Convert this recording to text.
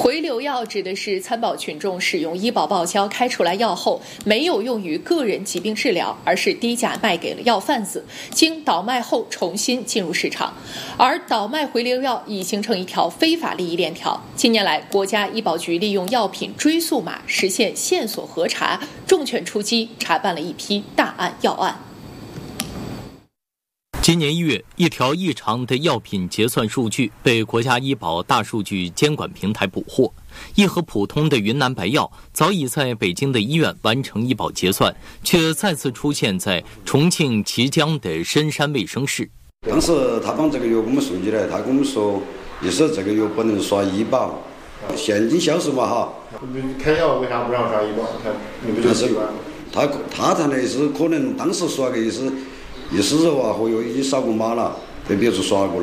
回流药指的是参保群众使用医保报销开出来药后，没有用于个人疾病治疗，而是低价卖给了药贩子，经倒卖后重新进入市场。而倒卖回流药已形成一条非法利益链条。近年来，国家医保局利用药品追溯码实现线索核查，重拳出击，查办了一批大案要案。 今年1月，一条异常的药品结算数据被国家医保大数据监管平台捕获。一盒普通的云南白药早已在北京的医院完成医保结算，却再次出现在重庆綦江的深山卫生室。 当时他把这个药给我们送进来，他跟我们说，意思这个药不能刷医保，现金销售嘛哈。 开药为啥不让刷医保？你不就习惯？ 他谈的是可能当时刷的意思是说啊，和药已经扫过码了，在别处刷过了。